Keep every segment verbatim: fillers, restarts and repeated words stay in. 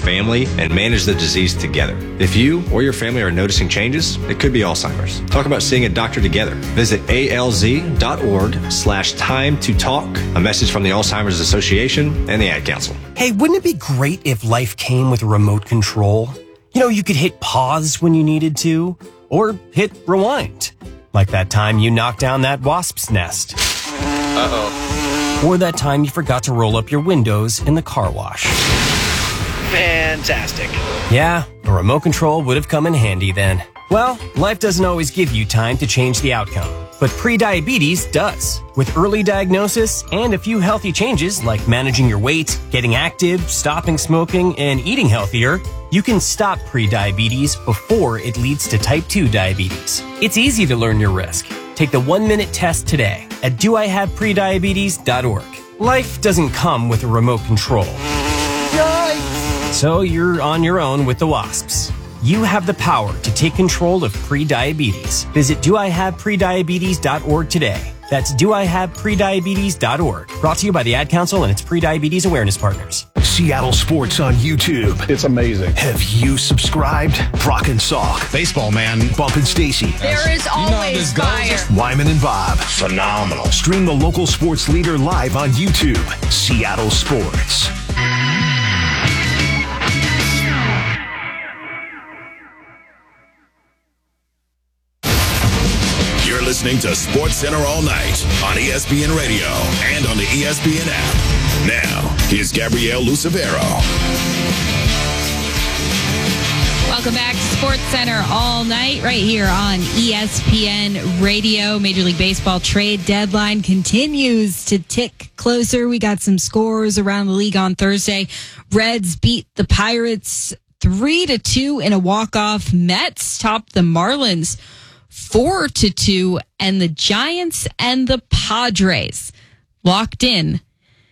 family and manage the disease together. If you or your family are noticing changes, it could be Alzheimer's. Talk about seeing a doctor together. Visit alz.org slash time to talk. A message from the Alzheimer's Association and the Ad Council. Hey, wouldn't it be great if life came with a remote control? You know, you could hit pause when you needed to, or hit rewind. Like that time you knocked down that wasp's nest. Uh-oh. Or that time you forgot to roll up your windows in the car wash. Fantastic. Yeah, a remote control would have come in handy then. Well, life doesn't always give you time to change the outcome, but prediabetes does. With early diagnosis and a few healthy changes like managing your weight, getting active, stopping smoking, and eating healthier, you can stop prediabetes before it leads to type two diabetes. It's easy to learn your risk. Take the one-minute test today at do I have prediabetes dot org. Life doesn't come with a remote control. Yikes! So you're on your own with the wasps. You have the power to take control of prediabetes. Visit do I have prediabetes dot org today. That's do I have prediabetes dot org. Brought to you by the Ad Council and its prediabetes awareness partners. Seattle Sports on YouTube. It's amazing. Have you subscribed? Brock and Salk. Baseball, man. Bump and Stacy. There is always fire. Wyman and Bob. Phenomenal. Stream the local sports leader live on YouTube. Seattle Sports. You're listening to Sports Center all night on E S P N Radio and on the E S P N app. Now, here's Gabrielle Lucevero. Welcome back to Sports Center all night right here on E S P N Radio. Major League Baseball trade deadline continues to tick closer. We got some scores around the league on Thursday. Reds beat the Pirates three to two in a walk-off. Mets topped the Marlins four to two, and the Giants and the Padres locked in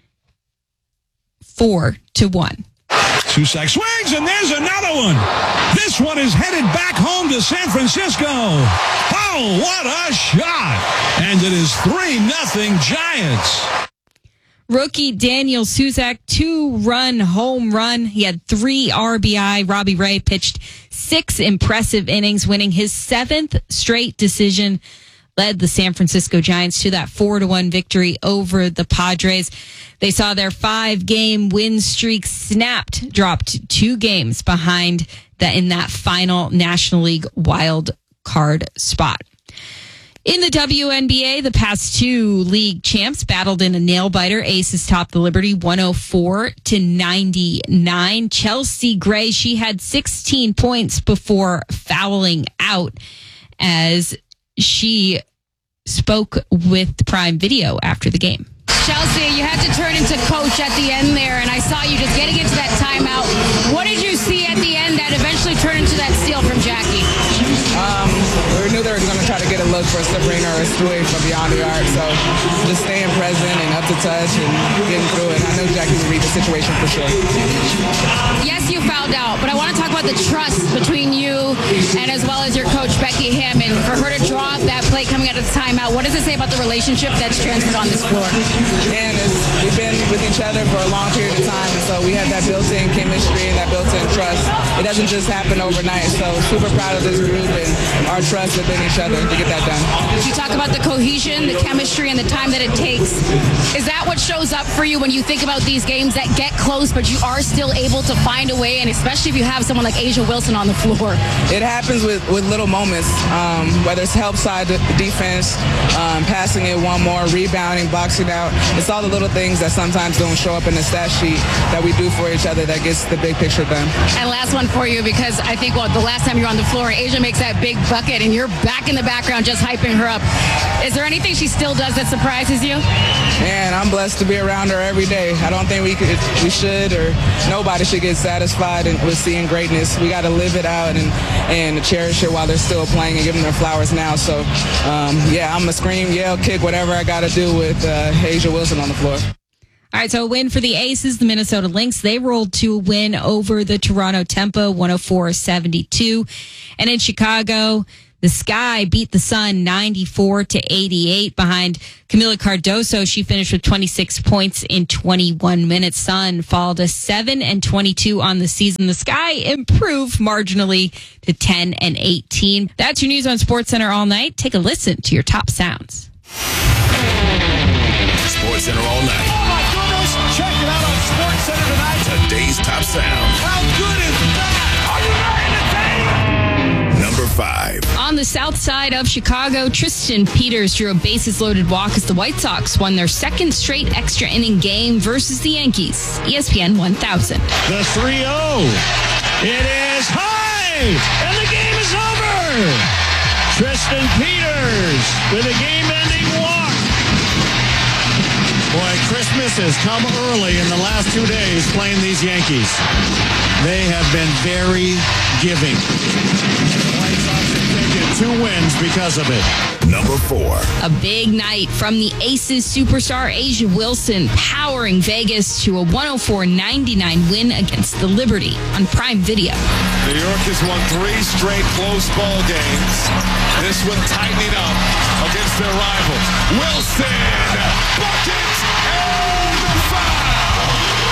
four to one. Susac swings, and there's another one. This one is headed back home to San Francisco. Oh, what a shot. And it is three nothing Giants. Rookie Daniel Susac, two-run home run. He had three R B I. Robbie Ray pitched six impressive innings, winning his seventh straight decision, led the San Francisco Giants to that four to one victory over the Padres. They saw their five-game win streak snapped, dropped two games behind that in that final National League wild card spot. In the W N B A, the past two league champs battled in a nail-biter. Aces topped the Liberty one oh four to ninety-nine. Chelsea Gray, she had sixteen points before fouling out as she spoke with Prime Video after the game. Chelsea, you had to turn into coach at the end there, and I saw you just getting into that timeout. What did you see at the end that eventually turned into that steal from Jackie? Um, we knew they were going to try to get a look for a Sabrina or a Stewie from beyond the arc, so just staying present and up to touch and getting through it. I knew Jackie would read the situation for sure. Yes, you fouled out, but I want to talk about the trust between you and as well as your coach, Becky Hammond. For her to draw up that play coming out of the timeout, what does it say about the relationship that's transferred on this floor? And it's, we've been with each other for a long period of time, and so we have that built-in chemistry and that built-in trust. It doesn't just happen overnight, so super proud of this group and our trust within each other to get that done. You talk about the cohesion, the chemistry, and the time that it takes. Is that what shows up for you when you think about these games that get close, but you are still able to find a way, and especially if you have someone like A'ja Wilson on the floor? It happens with, with little moments, um, whether it's help side defense, um, passing it one more, rebounding, boxing out. It's all the little things that sometimes don't show up in the stat sheet that we do for each other that gets the big picture done. And last one for you, because I think, well, the last time you were on the floor, A'ja makes that big bucket, and you're back in the background just hyping her up. Is there anything she still does that surprises you? Man, I'm blessed to be around her every day. I don't think we could, we should, or nobody should get satisfied with seeing greatness. We got to live it out and, and cherish it while they're still playing and give them their flowers now. So, um, yeah, I'm going to scream, yell, kick, whatever I got to do with uh, A'ja Wilson on the floor. All right, so a win for the Aces, the Minnesota Lynx. They rolled to a win over the Toronto Tempo, one oh four seventy-two. And in Chicago, The Sky beat the Sun ninety-four to eighty-eight behind Camila Cardoso. She finished with twenty-six points in twenty-one minutes. Sun fall to seven and twenty-two on the season. The Sky improved marginally to ten and eighteen. That's your news on SportsCenter all night. Take a listen to your top sounds. SportsCenter all night. Oh my goodness! Check it out on SportsCenter tonight. Today's top sound. How good is that? Are you ready to take? Number five. On the south side of Chicago, Tristan Peters drew a bases-loaded walk as the White Sox won their second straight extra inning game versus the Yankees. E S P N one thousand. The three oh. It is high, and the game is over. Tristan Peters with a game-ending walk. Boy, Christmas has come early in the last two days playing these Yankees. They have been very giving. The White Sox have taken two wins because of it. Number four. A big night from the Aces superstar Asia Wilson, powering Vegas to a one oh four ninety-nine win against the Liberty on Prime Video. New York has won three straight close ball games. This one tightening up against their rivals. Wilson, bucket, and the foul.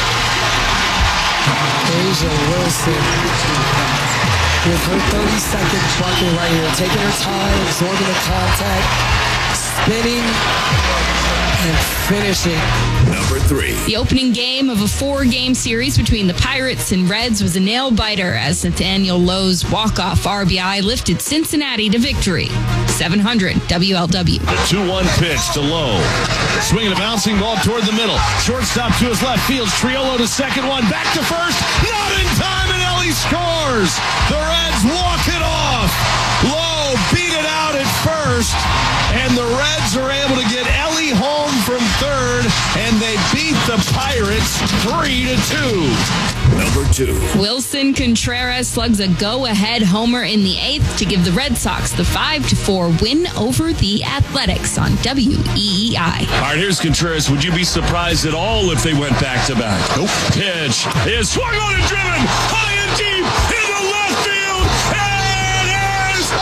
Asia Wilson with her thirty-second bucket right here, taking her time, absorbing the contact, spinning, and finishing. Number three. The opening game of a four-game series between the Pirates and Reds was a nail-biter as Nathaniel Lowe's walk-off R B I lifted Cincinnati to victory. seven hundred W L W. The two one pitch to Lowe. Swinging a bouncing ball toward the middle. Shortstop to his left. Fields Triolo to second one. Back to first. Not in time, and Ellie scores. The Reds walk it off. Lowe beat it out at first, and the Reds are able to get Ellie home from third, and they beat the Pirates three to two. Number two. Wilson Contreras slugs a go-ahead homer in the eighth to give the Red Sox the five to four win over the Athletics on W E E I. All right, here's Contreras. Would you be surprised at all if they went back-to-back? Nope. Pitch is swung on and driven high and deep into left field. And it is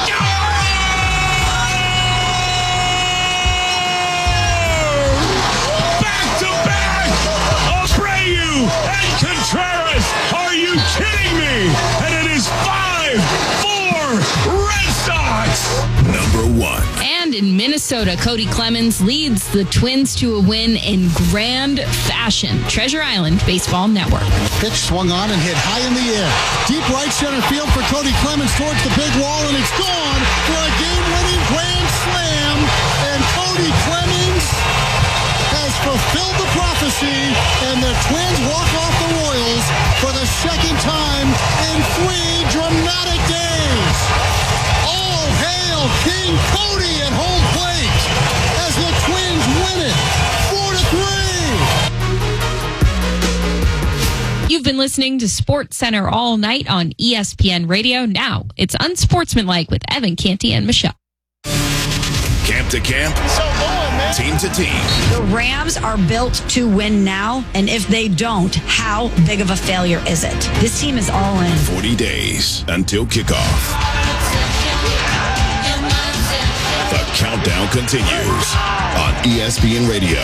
gone! Back-to-back! Abreu and Contreras. Are you kidding me? And it is five four Red Sox. Number one. And in Minnesota, Cody Clemens leads the Twins to a win in grand fashion. Treasure Island Baseball Network. Pitch swung on and hit high in the air. Deep right center field for Cody Clemens towards the big wall, and it's gone for a game-winning grand slam. And Cody Clemens has fulfilled the prophecy, and the Twins walk off the Royals for the second time in three dramatic days. All hail King Cody at home plate as the Twins win it four to three. You've been listening to SportsCenter all night on E S P N Radio. Now it's Unsportsmanlike with Evan Canty and Michelle. Camp to camp. So on, man. Team to team. The Rams are built to win now, and if they don't, how big of a failure is it? This team is all in. forty days until kickoff. The countdown continues on E S P N Radio.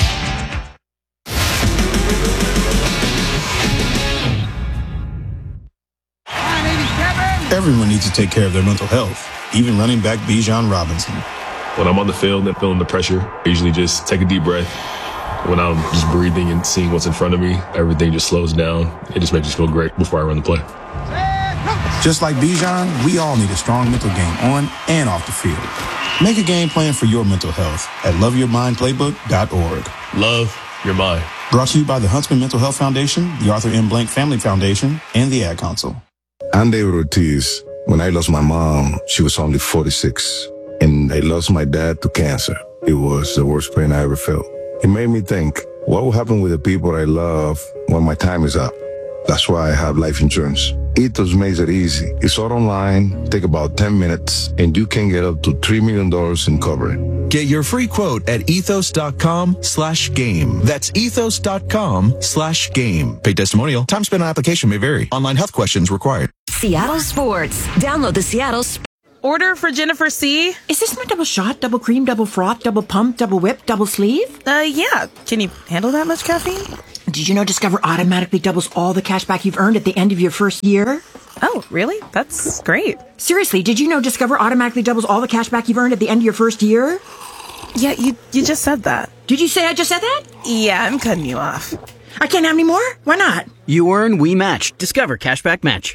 Everyone needs to take care of their mental health, even running back Bijan Robinson. When I'm on the field and feeling the pressure, I usually just take a deep breath. When I'm just breathing and seeing what's in front of me, everything just slows down. It just makes me feel great before I run the play. Just like Bijan, we all need a strong mental game on and off the field. Make a game plan for your mental health at love your mind playbook dot org. Love your mind. Brought to you by the Huntsman Mental Health Foundation, the Arthur M. Blank Family Foundation, and the Ad Council. I'm David Ortiz. When I lost my mom, she was only forty-six. And I lost my dad to cancer. It was the worst pain I ever felt. It made me think, what will happen with the people I love when my time is up? That's why I have life insurance. Ethos makes it easy. It's all online, take about ten minutes, and you can get up to three million dollars in coverage. Get your free quote at ethos.com slash game. That's ethos.com slash game. Paid testimonial. Time spent on application may vary. Online health questions required. Seattle Sports. Download the Seattle Sports. order for Jennifer C. Is this my double shot, double cream, double froth, double pump, double whip, double sleeve? Uh, yeah. Can you handle that much caffeine? Did you know Discover automatically doubles all the cash back you've earned at the end of your first year? Oh, really? That's great. Seriously, did you know Discover automatically doubles all the cash back you've earned at the end of your first year? Yeah, you, you just said that. Did you say I just said that? Yeah, I'm cutting you off. I can't have any more? Why not? You earn, we match. Discover Cashback Match.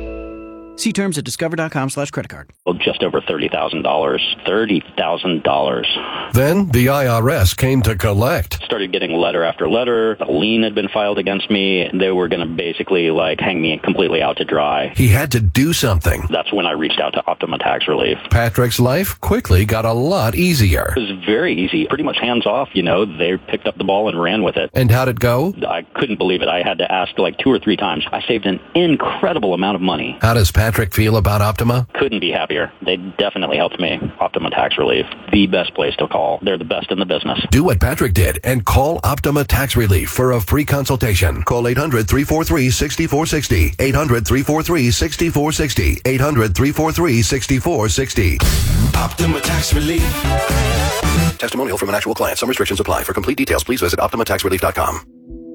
See terms at discover.com slash credit card. Well, just over thirty thousand dollars. thirty thousand dollars. Then the I R S came to collect. Started getting letter after letter. A lien had been filed against me. They were going to basically like hang me completely out to dry. He had to do something. That's when I reached out to Optima Tax Relief. Patrick's life quickly got a lot easier. It was very easy. Pretty much hands off, you know. They picked up the ball and ran with it. And how'd it go? I couldn't believe it. I had to ask like two or three times. I saved an incredible amount of money. How does Patrick feel about Optima? Couldn't be happier. They definitely helped me. Optima Tax Relief. The best place to call. They're the best in the business. Do what Patrick did and call Optima Tax Relief for a free consultation. Call eight hundred, three four three, six four six zero. eight hundred, three four three, six four six zero. eight hundred, three four three, six four six zero. Optima Tax Relief. Testimonial from an actual client. Some restrictions apply. For complete details, please visit optima tax relief dot com.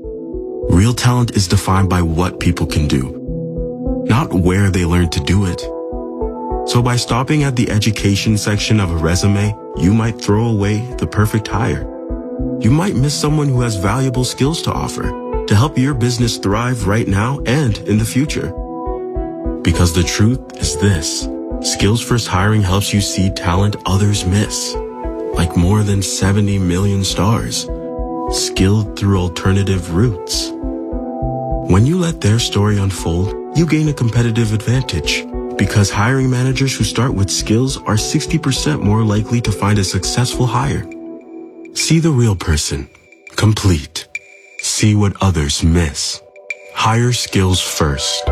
Real talent is defined by what people can do, not where they learn to do it. So by stopping at the education section of a resume, you might throw away the perfect hire. You might miss someone who has valuable skills to offer to help your business thrive right now and in the future. Because the truth is this: Skills First Hiring helps you see talent others miss, like more than seventy million stars, skilled through alternative routes. When you let their story unfold, you gain a competitive advantage, because hiring managers who start with skills are sixty percent more likely to find a successful hire. See the real person, complete. See what others miss. Hire skills first.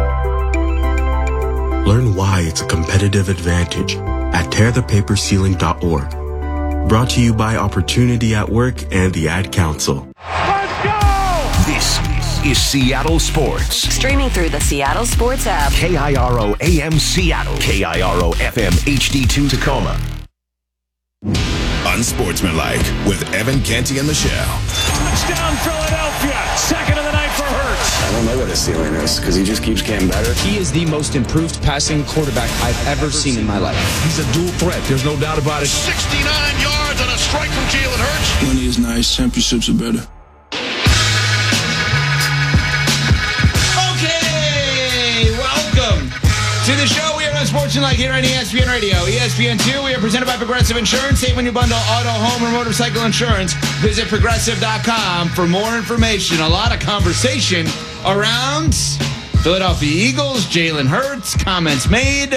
Learn why it's a competitive advantage at tear the paper ceiling dot org. Brought to you by Opportunity at Work and the Ad Council. Let's go! This is Seattle Sports. Streaming through the Seattle Sports app. K I R O A M Seattle. K I R O F M H D two Tacoma. Unsportsmanlike with Evan Canty and Michelle. Touchdown Philadelphia. Second of the night for Hurts. I don't know what his ceiling is because he just keeps getting better. He is the most improved passing quarterback I've ever seen in my life. He's a dual threat. There's no doubt about it. sixty-nine yards on a strike from Jalen Hurts. Money is nice. Championships are better. Okay, welcome to the show. We are Unsportsmanlike here on E S P N Radio. E S P N two, we are presented by Progressive Insurance. Save when you bundle auto, home, or motorcycle insurance. Visit progressive dot com for more information. A lot of conversation around Philadelphia Eagles, Jalen Hurts, comments made.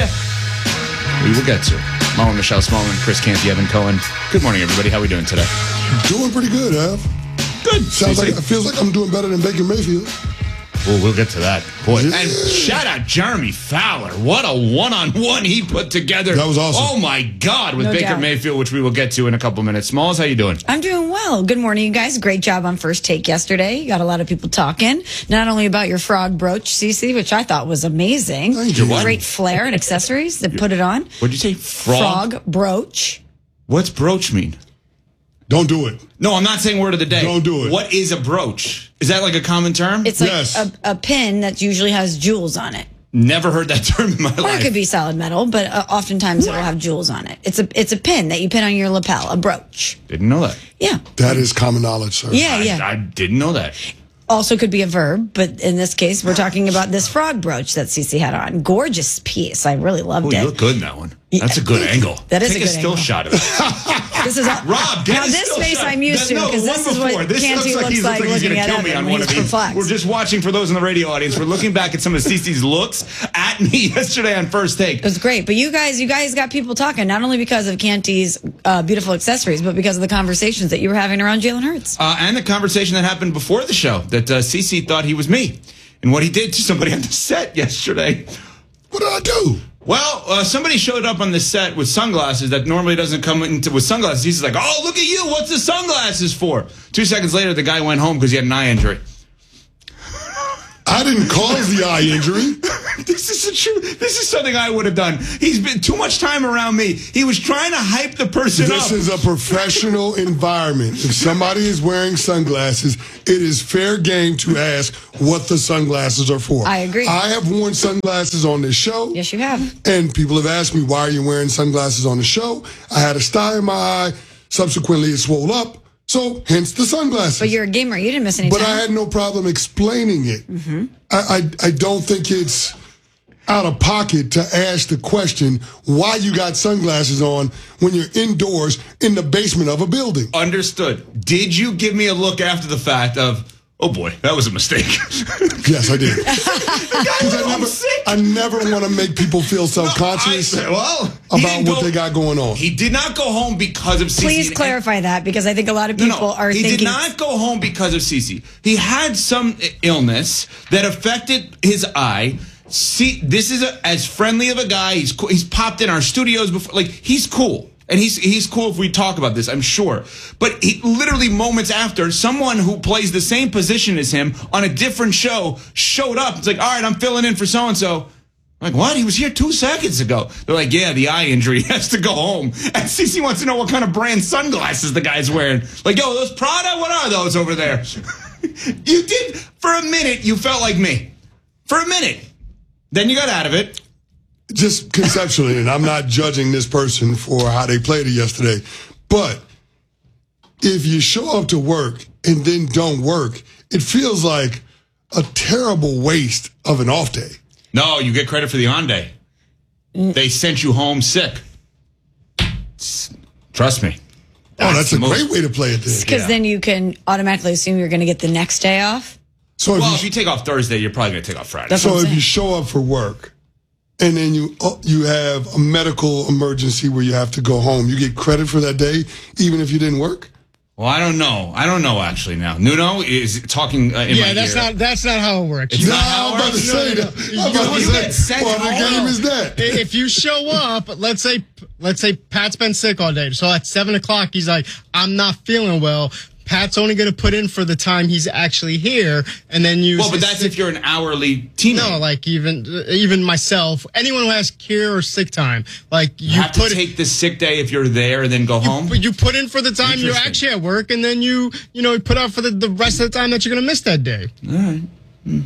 We will get to Mullen, Michelle Smallman, Chris Canty, Evan Cohen. Good morning, everybody. How are we doing today? Doing pretty good, Ev. Good. Sounds like it feels like I'm doing better than Baker Mayfield. Well, we'll get to that. Boy, yeah. And shout out Jeremy Fowler. What a one-on-one he put together. That was awesome. Oh, my God, with No Baker doubt. Mayfield, which we will get to in a couple minutes. Smalls, how you doing? I'm doing well. Good morning, you guys. Great job on First Take yesterday. You got a lot of people talking, not only about your frog brooch, Cece, which I thought was amazing. Your what? Great flair and accessories that put it on. What'd you say? Frog? Frog brooch. What's brooch mean? Don't do it. No, I'm not saying word of the day. Don't do it. What is a brooch? Is that like a common term? It's like a, a pin that usually has jewels on it. Never heard that term in my Or life. it could be solid metal, but uh, oftentimes it'll have jewels on it. It's a it's a pin that you pin on your lapel, a brooch. Didn't know that. Yeah. That is common knowledge, sir. Yeah, I, yeah. I didn't know that. Also could be a verb, but in this case, we're talking about this frog brooch that Cece had on. Gorgeous piece. I really loved Oh, it. you look good in that one. That's a good angle. That is Take a good still angle. shot of it. This is a, Rob, get now a this still face shot. I'm used That- to no, because the this one is what before. This Canty looks like looks he like looks like he's looking going at to kill me Evan on when one of he's these. perplexed. We're just watching for those in the radio audience. We're looking back at some of Cece's looks at me yesterday on First Take. It was great, but you guys, you guys got people talking not only because of Canty's uh, beautiful accessories, but because of the conversations that you were having around Jalen Hurts. Uh, and the conversation that happened before the show that uh, Cece thought he was me and what he did to somebody on the set yesterday. What did I do? Well, uh, somebody showed up on the set with sunglasses that normally doesn't come into with sunglasses. He's like, "Oh, look at you! What's the sunglasses for?" Two seconds later, the guy went home because he had an eye injury. I didn't cause the eye injury. This is a true. This is something I would have done. He's been too much time around me. He was trying to hype the person this up. This is a professional environment. If somebody is wearing sunglasses, it is fair game to ask what the sunglasses are for. I agree. I have worn sunglasses on this show. Yes, you have. And people have asked me, why are you wearing sunglasses on the show? I had a sty in my eye. Subsequently, it swole up. So, hence the sunglasses. But you're a gamer. You didn't miss any But time. I had no problem explaining it. Mm-hmm. I, I I don't think it's out of pocket to ask the question why you got sunglasses on when you're indoors in the basement of a building. Understood. Did you give me a look after the fact of, oh boy, that was a mistake? Yes, I did. Because I never, I never want to make people feel self-conscious no, I, well, about what go, they got going on. He did not go home because of Cece. Please clarify that, because I think a lot of people no, no, are he thinking... He did not go home because of Cece. He had some illness that affected his eye. See, this is a, as friendly of a guy. He's cool. He's popped in our studios before. Like, he's cool. And he's he's cool if we talk about this, I'm sure. But he, literally moments after, someone who plays the same position as him on a different show showed up. It's like, all right, I'm filling in for so-and-so. I'm like, what? He was here two seconds ago. They're like, yeah, the eye injury. He has to go home. And Cece wants to know what kind of brand sunglasses the guy's wearing. Like, yo, those Prada? What are those over there? You did, for a minute, you felt like me. For a minute. Then you got out of it. Just conceptually, and I'm not judging this person for how they played it yesterday, but if you show up to work and then don't work, it feels like a terrible waste of an off day. No, you get credit for the on day. They sent you home sick. Trust me. Oh, that's a great way to play it then. Because Yeah. then you can automatically assume you're going to get the next day off. So if well, you, if you take off Thursday, you're probably going to take off Friday. That's so what I'm if saying. you show up for work and then you uh, you have a medical emergency where you have to go home, you get credit for that day even if you didn't work? Well, I don't know. I don't know actually now. Nuno is talking uh, in yeah, my that's ear. not that's not how it works. It's You- not No, how I'm it about to works. say that. I'm about to You say, get sent what the home. game is that? If you show up, let's say let's say Pat's been sick all day, so at seven o'clock he's like, I'm not feeling well. Pat's only going to put in for the time he's actually here, and then use. Well, but his that's sick- if you're an hourly teammate. No, like even even myself, anyone who has cure or sick time, like you, you have put to take the sick day if you're there and then go home. you, you put in for the time you're Interesting. actually at work, and then you you know you put out for the, the rest of the time that you're going to miss that day. All right. Hmm.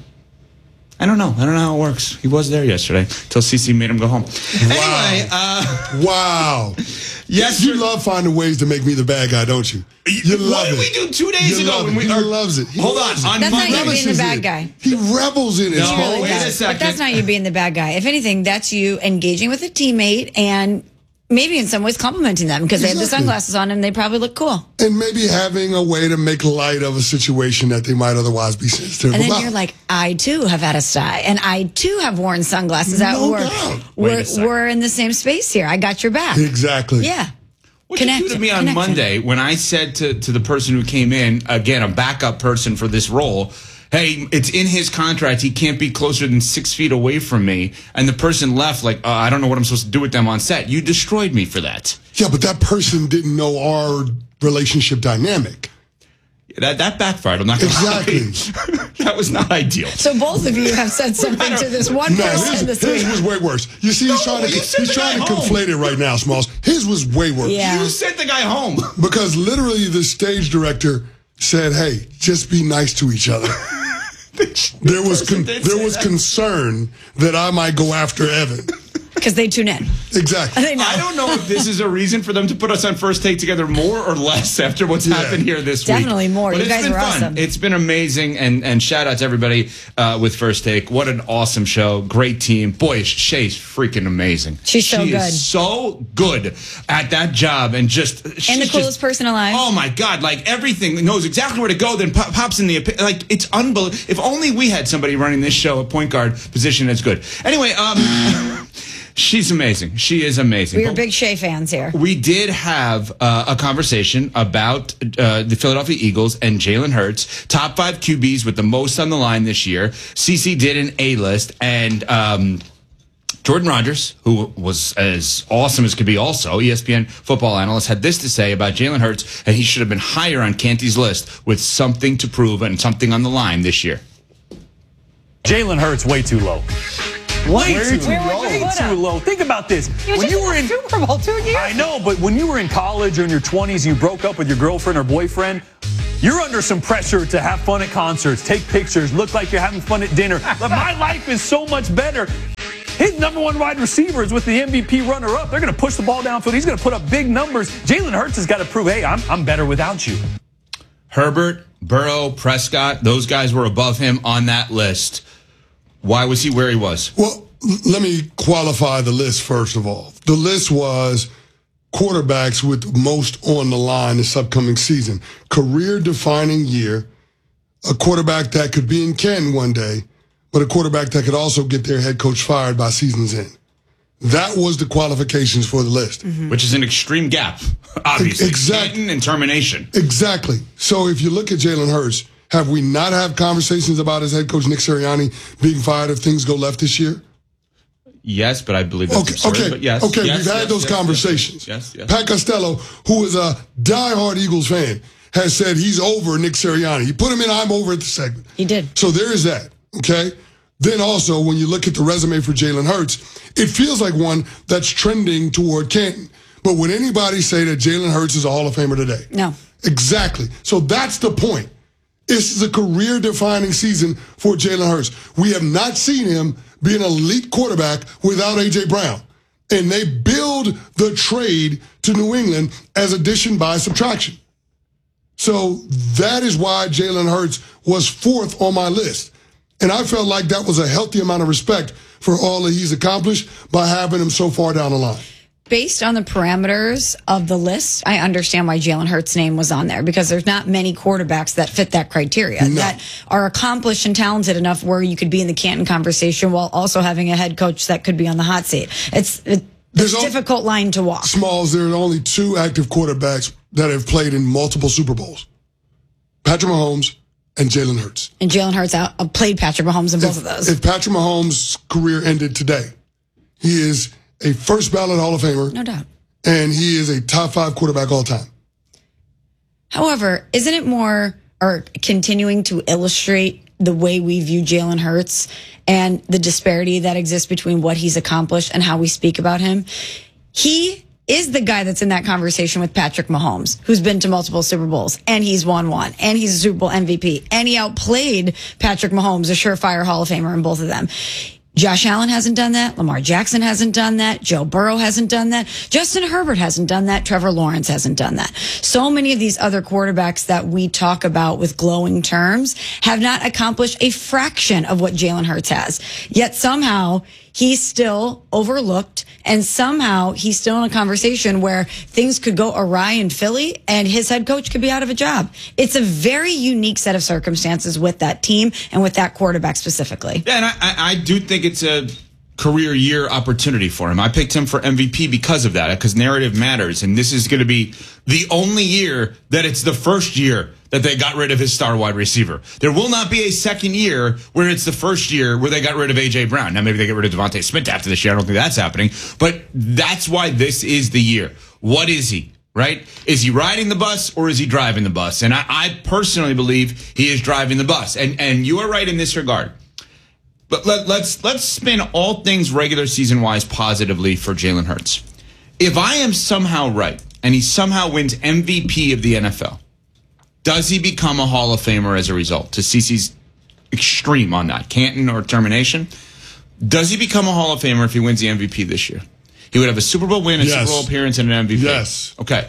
I don't know. I don't know how it works. He was there yesterday until Cece made him go home. Anyway, uh, Wow. yes, You love finding ways to make me the bad guy, don't you? You love what did it. we do two days You ago? love When it. we He are- loves it. He Hold loves on. it. On That's not Monday, you being the Relishes bad it. guy. He rebels in it. No, Small. wait a does. second. But that's not you being the bad guy. If anything, that's you engaging with a teammate and maybe in some ways complimenting them because they have the Exactly. sunglasses on and they probably look cool. And maybe having a way to make light of a situation that they might otherwise be sensitive And then about. you're like, I too have had a sty, and I too have worn sunglasses at No work. doubt. Wait a We're, second. we're in the same space here. I got your back. Exactly. Yeah. What you do Connected, to me on connected. Monday when I said to, to the person who came in, again, a backup person for this role, hey, it's in his contract. He can't be closer than six feet away from me. And the person left like, uh, I don't know what I'm supposed to do with them on set. You destroyed me for that. Yeah, but that person didn't know our relationship dynamic. That that backfired. I'm not going to Exactly. That was not ideal. So both of you have said something to this one No, person his, this week. his was way worse. You see, he's No, trying to you sent he's the trying to guy home. conflate it right now, Smalls. His was way worse. Yeah. You sent the guy home. Because literally the stage director said, "Hey, just be nice to each other." There was con- did there say was that. concern that I might go after Evan. Because they tune in. Exactly. They know. I don't know if this is a reason for them to put us on First Take together more or less after what's Yeah. happened here this week. Definitely more. But You it's guys been are fun. awesome. It's been amazing, and and shout out to everybody uh, with First Take. What an awesome show. Great team. Boy, is Shay's freaking amazing. She's so she good. Is so good at that job, and just And the she's coolest just- person alive. Oh my God! Like everything knows exactly where to go. Then pop, pops in the epi- like it's unbelievable. If only we had somebody running this show at point guard position as good. Anyway, um, she's amazing. She is amazing. We are But big Shea fans here. we did have uh, a conversation about uh, the Philadelphia Eagles and Jalen Hurts, top five Q Bs with the most on the line this year. Cece did an A list, and um, Jordan Rogers, who was as awesome as could be also, E S P N football analyst, had this to say about Jalen Hurts, and he should have been higher on Canty's list with something to prove and something on the line this year. Jalen Hurts way too low. Way, Way too, too low. Way too low. Think about this. You when just you were in Super Bowl two years. I know, but when you were in college or in your twenties, you broke up with your girlfriend or boyfriend. You're under some pressure to have fun at concerts, take pictures, look like you're having fun at dinner. But my life is so much better. His number one wide receiver is with the M V P runner-up. They're going to push the ball downfield. He's going to put up big numbers. Jalen Hurts has got to prove, hey, I'm, I'm better without you. Herbert, Burrow, Prescott, those guys were above him on that list. Why was he where he was? Well, let me qualify the list first of all. The list was quarterbacks with most on the line this upcoming season. Career-defining year, a quarterback that could be in Canton one day, but a quarterback that could also get their head coach fired by season's end. That was the qualifications for the list. Mm-hmm. Which is an extreme gap, obviously. Exactly. Canton and termination. Exactly. So if you look at Jalen Hurts, have we not had conversations about his head coach, Nick Sirianni, being fired if things go left this year? Yes, but I believe that's okay, absurd, okay, but yes. Okay, yes, we've had yes, those yes, conversations. Yes, yes, yes. Pat Costello, who is a diehard Eagles fan, has said he's over Nick Sirianni. He put him in I'm over at the segment. He did. So there is that, okay? Then also, when you look at the resume for Jalen Hurts, it feels like one that's trending toward Canton. But would anybody say that Jalen Hurts is a Hall of Famer today? No. Exactly. So that's the point. This is a career-defining season for Jalen Hurts. We have not seen him be an elite quarterback without A J Brown. And they build the trade to New England as addition by subtraction. So that is why Jalen Hurts was fourth on my list. And I felt like that was a healthy amount of respect for all that he's accomplished by having him so far down the line. Based on the parameters of the list, I understand why Jalen Hurts' name was on there, because there's not many quarterbacks that fit that criteria, no. that are accomplished and talented enough where you could be in the Canton conversation while also having a head coach that could be on the hot seat. It's, it, it's a difficult line to walk. Smalls, there are only two active quarterbacks that have played in multiple Super Bowls. Patrick Mahomes and Jalen Hurts. And Jalen Hurts out, uh, played Patrick Mahomes in both if, of those. If Patrick Mahomes' career ended today, he is a first ballot Hall of Famer. No doubt. And he is a top five quarterback all time. However, isn't it more, or continuing to illustrate the way we view Jalen Hurts and the disparity that exists between what he's accomplished and how we speak about him? He is the guy that's in that conversation with Patrick Mahomes, who's been to multiple Super Bowls, and he's won one, and he's a Super Bowl M V P, and he outplayed Patrick Mahomes, a surefire Hall of Famer in both of them. Josh Allen hasn't done that. Lamar Jackson hasn't done that. Joe Burrow hasn't done that. Justin Herbert hasn't done that. Trevor Lawrence hasn't done that. So many of these other quarterbacks that we talk about with glowing terms have not accomplished a fraction of what Jalen Hurts has. Yet somehow he's still overlooked, and somehow he's still in a conversation where things could go awry in Philly and his head coach could be out of a job. It's a very unique set of circumstances with that team and with that quarterback specifically. Yeah, and I, I do think it's a career year opportunity for him. I picked him for M V P because of that, because narrative matters, and this is going to be the only year that it's the first year that they got rid of his star wide receiver. There will not be a second year where it's the first year where they got rid of A J Brown. Now, maybe they get rid of Devontae Smith after this year. I don't think that's happening. But that's why this is the year. What is he, right? Is he riding the bus or is he driving the bus? And I, I personally believe he is driving the bus. And and you are right in this regard. But let, let's let's spin all things regular season-wise positively for Jalen Hurts. If I am somehow right and he somehow wins M V P of the N F L, does he become a Hall of Famer as a result? To Cece's extreme on that, Canton or termination. Does he become a Hall of Famer if he wins the M V P this year? He would have a Super Bowl win, a yes. Super Bowl appearance, and an M V P. Yes. Okay.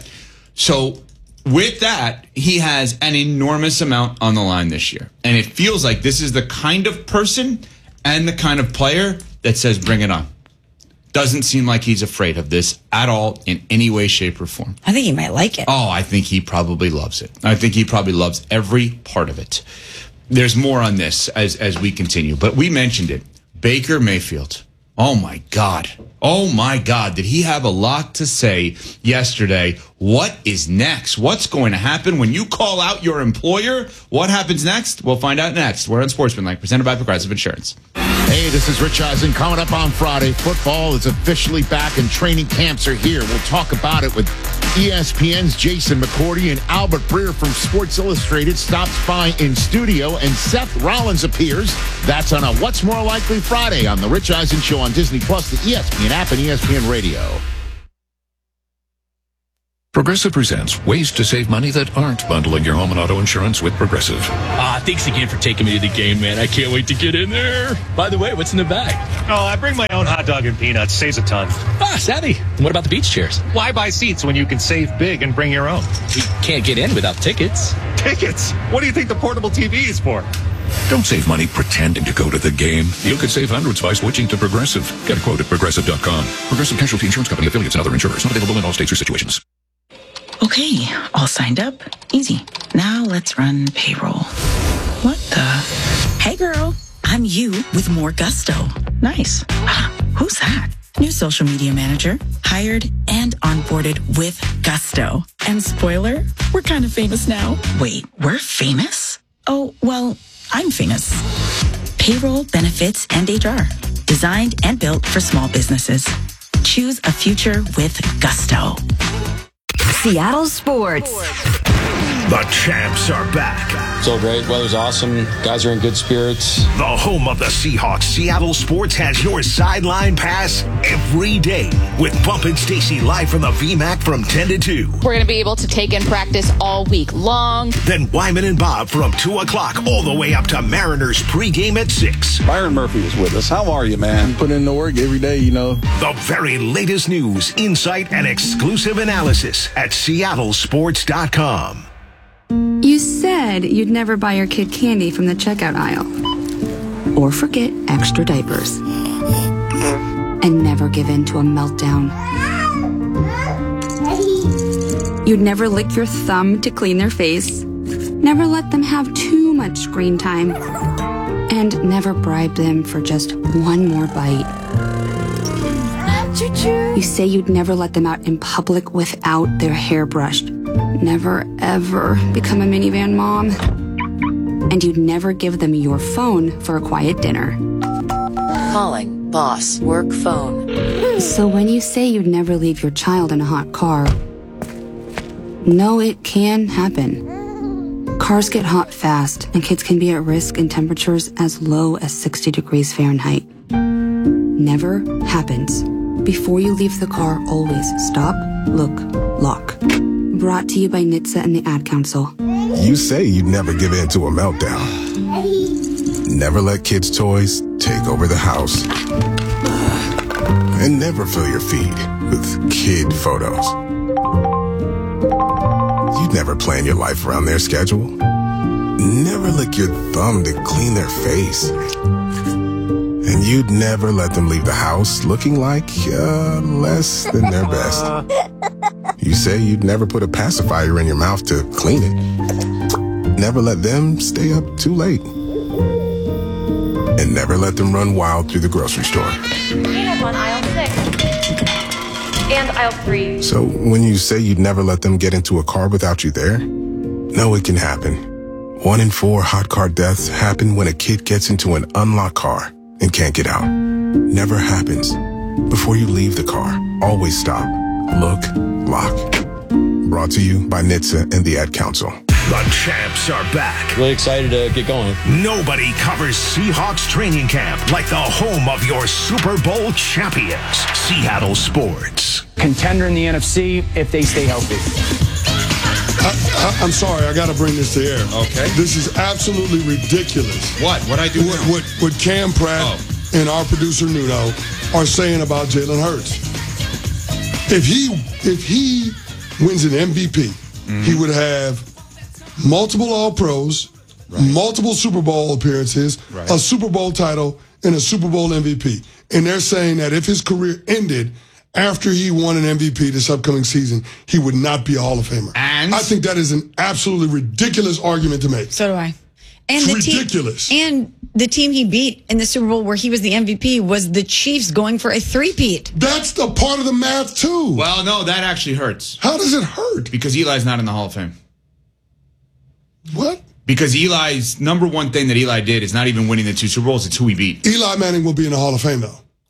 So with that, he has an enormous amount on the line this year. And it feels like this is the kind of person and the kind of player that says, bring it on. Doesn't seem like he's afraid of this at all in any way, shape, or form. I think he might like it. Oh, I think he probably loves it. I think he probably loves every part of it. There's more on this as, as we continue, but we mentioned it. Baker Mayfield. Oh, my God. Oh, my God. Did he have a lot to say yesterday? What is next? What's going to happen when you call out your employer? What happens next? We'll find out next. We're on Sportsmanlike, presented by Progressive Insurance. Hey, this is Rich Eisen. Coming up on Friday, football is officially back and training camps are here. We'll talk about it with E S P N's Jason McCourty and Albert Breer from Sports Illustrated stops by in studio, and Seth Rollins appears. That's on a What's More Likely Friday on The Rich Eisen Show on Disney Plus, the E S P N app, and E S P N Radio. Progressive presents ways to save money that aren't bundling your home and auto insurance with Progressive. Ah, thanks again for taking me to the game, man. I can't wait to get in there. By the way, what's in the bag? Oh, I bring my own hot dog and peanuts. Saves a ton. Ah, savvy. And what about the beach chairs? Why buy seats when you can save big and bring your own? We can't get in without tickets. Tickets? What do you think the portable T V is for? Don't save money pretending to go to the game. You could save hundreds by switching to Progressive. Get a quote at progressive dot com. Progressive Casualty Insurance Company, affiliates, and other insurers. Not available in all states or situations. Okay, all signed up. Easy. Now let's run payroll. What the? Hey girl, I'm you with more gusto. Nice. Ah, who's that? New social media manager, hired and onboarded with gusto. And spoiler, we're kind of famous now. Wait, we're famous? Oh, well, I'm famous. Payroll, benefits, and H R. Designed and built for small businesses. Choose a future with gusto. Seattle Sports. The champs are back. So great. Weather's awesome. Guys are in good spirits. The home of the Seahawks, Seattle Sports, has your sideline pass every day with Bump and Stacy live from the V MAC from ten to two. We're going to be able to take in practice all week long. Then Wyman and Bob from two o'clock all the way up to Mariners pregame at six. Byron Murphy is with us. How are you, man? Putting in the work every day, you know. The very latest news, insight, and exclusive analysis at seattle sports dot com. You said you'd never buy your kid candy from the checkout aisle. Or forget extra diapers. And never give in to a meltdown. You'd never lick your thumb to clean their face. Never let them have too much screen time. And never bribe them for just one more bite. You say you'd never let them out in public without their hair brushed. Never, ever become a minivan mom. And you'd never give them your phone for a quiet dinner. Calling boss work phone. So when you say you'd never leave your child in a hot car, no, it can happen. Cars get hot fast, and kids can be at risk in temperatures as low as sixty degrees Fahrenheit. Never happens. Before you leave the car, always stop, look, lock. Brought to you by N H T S A and the Ad Council. You say you'd never give in to a meltdown. Never let kids' toys take over the house. And never fill your feed with kid photos. You'd never plan your life around their schedule. Never lick your thumb to clean their face. And you'd never let them leave the house looking like uh, less than their best. You say you'd never put a pacifier in your mouth to clean it. Never let them stay up too late. And never let them run wild through the grocery store. We have on aisle six. And aisle three. So when you say you'd never let them get into a car without you there, no, it can happen. One in four hot car deaths happen when a kid gets into an unlocked car and can't get out. Never happens. Before you leave the car, always stop, look, lock. Brought to you by N H T S A and the Ad Council. The champs are back. Really excited to get going. Nobody covers Seahawks training camp like the home of your Super Bowl champions, Seattle Sports. Contender in the N F C if they stay healthy. I, I, I'm sorry, I got to bring this to air. Okay. This is absolutely ridiculous. What? What I do what, now? What, what Cam Pratt oh. and our producer Nuno are saying about Jalen Hurts. If he if he wins an M V P, mm-hmm. he would have multiple All-Pros, right. multiple Super Bowl appearances, right. a Super Bowl title, and a Super Bowl M V P. And they're saying that if his career ended after he won an M V P this upcoming season, he would not be a Hall of Famer. And I think that is an absolutely ridiculous argument to make. So do I. And it's the ridiculous. Team, and the team he beat in the Super Bowl where he was the M V P was the Chiefs going for a three-peat. That's the part of the math, too. Well, no, that actually hurts. How does it hurt? Because Eli's not in the Hall of Fame. What? Because Eli's number one thing that Eli did is not even winning the two Super Bowls, it's who he beat. Eli Manning will be in the Hall of Fame, though.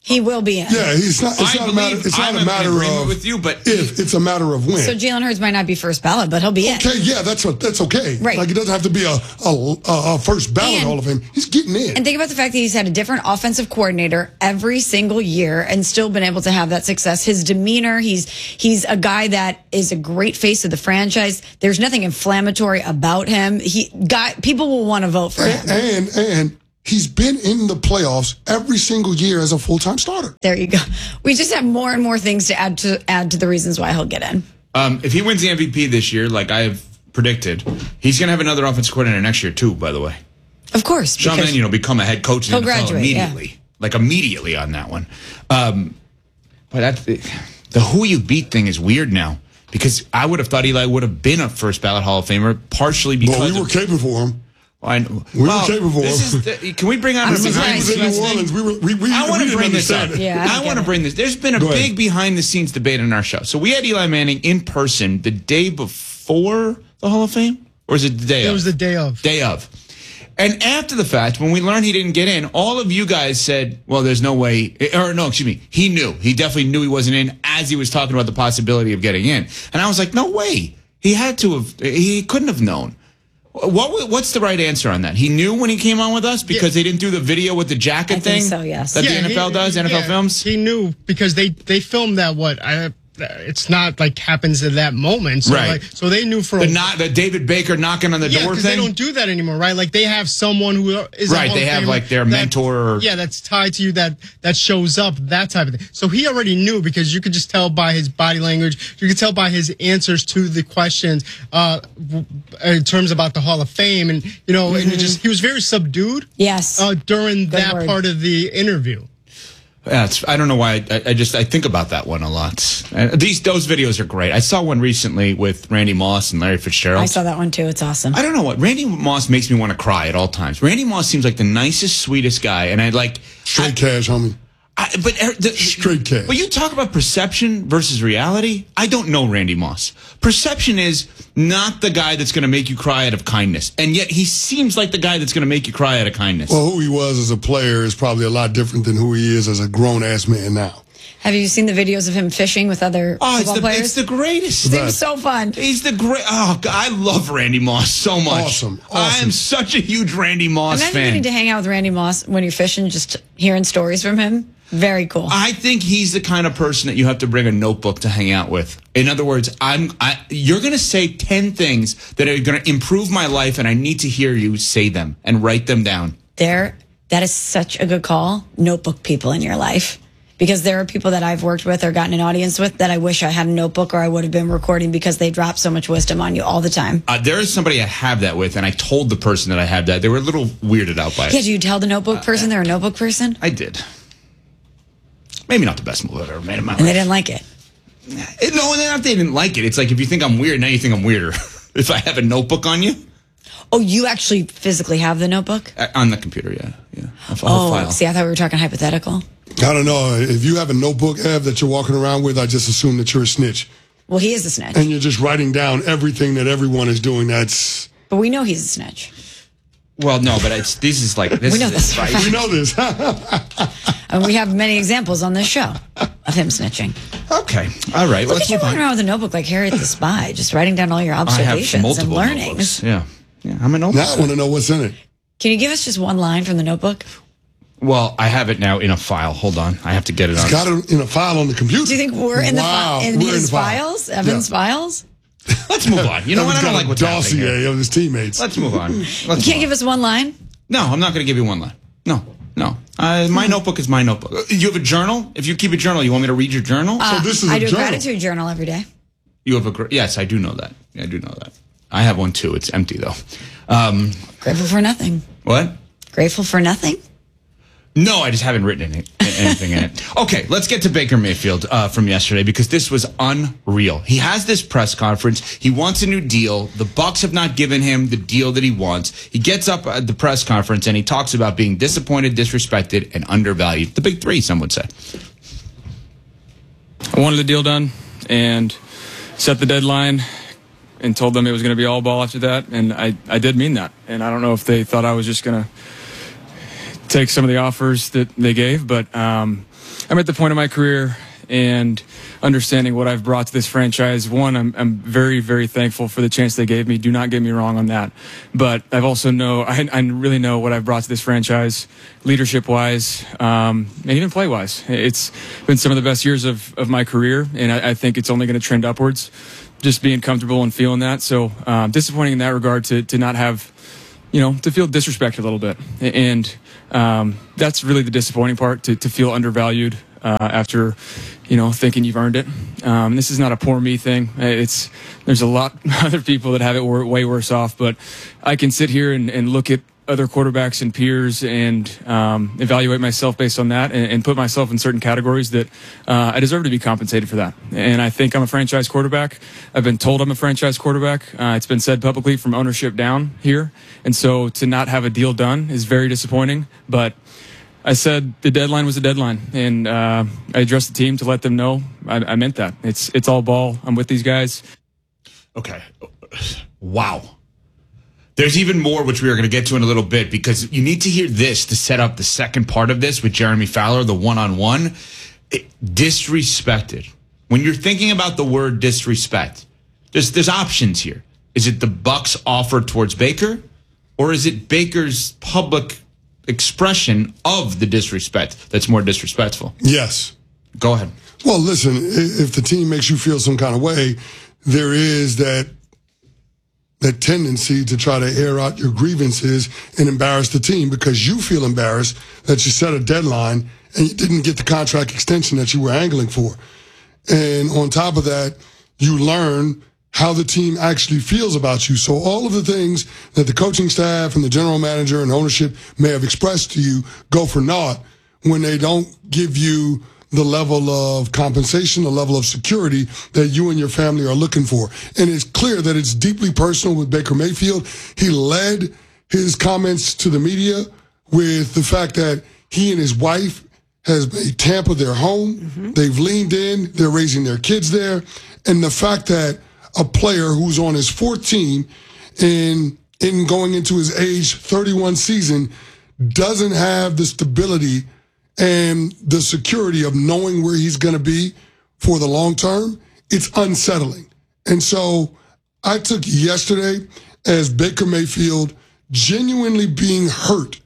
He will be in. Yeah, he's not. It's I not a matter. believe It's not I'm a in matter agreement of with you, but if. It's a matter of when. So Jalen Hurts might not be first ballot, but he'll be in. Okay, yeah, that's what that's okay. Right. Like it doesn't have to be a a, a first ballot And- Hall of Fame. He's getting in. And think about the fact that he's had a different offensive coordinator every single year and still been able to have that success. His demeanor, he's he's a guy that is a great face of the franchise. There's nothing inflammatory about him. He got people will want to vote for him. and and, and he's been in the playoffs every single year as a full time starter. There you go. We just have more and more things to add to add to the reasons why he'll get in. Um, if he wins the M V P this year, like I have predicted, he's going to have another offensive coordinator next year too. By the way, of course, Sean Mannion will become a head coach in he'll the N F L graduate, immediately, yeah. like immediately on that one. Um, but that's the, the who you beat thing is weird now because I would have thought Eli would have been a first ballot Hall of Famer partially because Well, we were of, caping for him. I know. We well, were capable for this him. is the, can we bring on I'm a surprised behind the he was scenes New thing? Orleans, we were, we, we, I we want to didn't bring this up. understand it. Yeah, I I get want to it. bring this. There's been a Go ahead. big behind the scenes debate on our show. So we had Eli Manning in person the day before the Hall of Fame, or is it the day It of? was the day of. Day of. And after the fact, when we learned he didn't get in, all of you guys said, well, there's no way, or no, excuse me, he knew. He definitely knew he wasn't in as he was talking about the possibility of getting in. And I was like, no way. He had to have, he couldn't have known. What What's the right answer on that? He knew when he came on with us because they didn't do the video with the jacket I thing? think so, yes. That Yeah, the N F L he- does, N F L yeah, films? He knew because they they filmed that. What I. It's not like happens at that moment, so Right. like, so they knew for The a not the David Baker knocking on the yeah, door because thing? they don't do that anymore, right? Like they have someone who is a Right, Hall they of have, Famer like, their that- mentor or- yeah, that's tied to you that that shows up, that type of thing. So he already knew because you could just tell by his body language, you could tell by his answers to the questions uh, w- in terms about the Hall of Fame, and you know, and it just he was very subdued. Yes, uh, during that word. part of the interview. Yeah, it's, I don't know why. I, I just I think about that one a lot. Uh, these those videos are great. I saw one recently with Randy Moss and Larry Fitzgerald. I saw that one too. It's awesome. I don't know what Randy Moss makes me want to cry at all times. Randy Moss seems like the nicest, sweetest guy, and I like Straight cash, homie. I, but er, the, Straight cash. But you talk about perception versus reality. I don't know Randy Moss. Perception is not the guy that's going to make you cry out of kindness, and yet he seems like the guy that's going to make you cry out of kindness. Well, who he was as a player is probably a lot different than who he is as a grown ass man now. Have you seen the videos of him fishing with other Oh, it's football the, players? it's the greatest. Seems so fun. He's the great. Oh, God, I love Randy Moss so much. Awesome, I awesome. am such a huge Randy Moss Imagine fan. getting to hang out with Randy Moss when you're fishing, just hearing stories from him. Very cool. I think he's the kind of person that you have to bring a notebook to hang out with. In other words, I'm. I, you're going to say ten things that are going to improve my life, and I need to hear you say them and write them down. There, that is such a good call. Notebook people in your life. Because there are people that I've worked with or gotten an audience with that I wish I had a notebook or I would have been recording because they drop so much wisdom on you all the time. Uh, there is somebody I have that with, and I told the person that I have that. They were a little weirded out by it. Yeah, do you tell the notebook person they're a notebook person? I did. Maybe not the best move I've ever made in my life. And they didn't like it. It, no, not they didn't like it. It's like if you think I'm weird, now you think I'm weirder. If I have a notebook on you. Oh, you actually physically have the notebook? Uh, on the computer, yeah. yeah. A, a Oh, file. see, I thought we were talking hypothetical. I don't know. If you have a notebook, Ev, that you're walking around with, I just assume that you're a snitch. Well, he is a snitch. And you're just writing down everything that everyone is doing. That's. But we know he's a snitch. Well, no, but it's this is like this We know is this for a right. fact. We know this. And we have many examples on this show of him snitching. Okay, all right. Look Let's at you move running on. around with a notebook like Harriet the Spy, just writing down all your I have observations and multiple learnings. notebooks. Yeah, yeah. I'm a notebook. Now I want to know what's in it. Can you give us just one line from the notebook? Well, I have it now in a file. Hold on, I have to get it It's on. got it in a file on the computer. Do you think we're in the Wow, fi- in we're his the file. files, Evan's Yeah. files? Let's move on. You know what? I Evan's don't got like a what's happening dossier here. of his teammates. Let's move on. Let's You move can't on. give us one line? No, I'm not going to give you one line. No, no. Uh, my notebook is my notebook. Uh, You have a journal? If you keep a journal, you want me to read your journal? Uh, this is I a do a journal. gratitude journal every day. You have a gr- yes, I do know that. Yeah, I do know that. I have one too. It's empty though. Um, Grateful for nothing. what? Grateful for nothing? No, I just haven't written any, anything in it. Okay, let's get to Baker Mayfield uh, from yesterday because this was unreal. He has this press conference. He wants a new deal. The Bucs have not given him the deal that he wants. He gets up at the press conference and he talks about being disappointed, disrespected, and undervalued. The big three, some would say. I wanted the deal done and set the deadline and told them it was going to be all ball after that. And I, I did mean that. And I don't know if they thought I was just going to take some of the offers that they gave, but um, I'm at the point of my career and understanding what I've brought to this franchise. One, I'm, I'm very, very thankful for the chance they gave me. Do not get me wrong on that. But I've also know, I, I really know what I've brought to this franchise, leadership-wise, um, and even play-wise. It's been some of the best years of, of my career, and I, I think it's only going to trend upwards, just being comfortable and feeling that. So um, disappointing in that regard to, to not have, you know, to feel disrespected a little bit. And um, that's really the disappointing part, to, to feel undervalued uh, after, you know, thinking you've earned it. Um, this is not a poor me thing. It's there's a lot of other people that have it way worse off, but I can sit here and, and look at other quarterbacks and peers and um, evaluate myself based on that and, and put myself in certain categories that uh, I deserve to be compensated for that. And I think I'm a franchise quarterback. I've been told I'm a franchise quarterback. Uh, it's been said publicly from ownership down here. And so to not have a deal done is very disappointing. But I said the deadline was a deadline, and uh, I addressed the team to let them know I, I meant that. It's it's all ball. I'm with these guys. Okay. Wow. There's even more, which we are going to get to in a little bit, because you need to hear this to set up the second part of this with Jeremy Fowler, the one-on-one. It, disrespected. When you're thinking about the word disrespect, there's there's options here. Is it the Bucs' offer towards Baker, or is it Baker's public expression of the disrespect that's more disrespectful? Yes. Go ahead. Well, listen, if the team makes you feel some kind of way, there is that that tendency to try to air out your grievances and embarrass the team because you feel embarrassed that you set a deadline and you didn't get the contract extension that you were angling for. And on top of that, you learn how the team actually feels about you. So all of the things that the coaching staff and the general manager and ownership may have expressed to you go for naught when they don't give you the level of compensation, the level of security that you and your family are looking for. And it's clear that it's deeply personal with Baker Mayfield. He led his comments to the media with the fact that he and his wife has made Tampa their home. Mm-hmm. They've leaned in. They're raising their kids there. And the fact that a player who's on his fourth team and in going into his age thirty-one season doesn't have the stability and the security of knowing where he's going to be for the long term, it's unsettling. And so I took yesterday as Baker Mayfield genuinely being hurt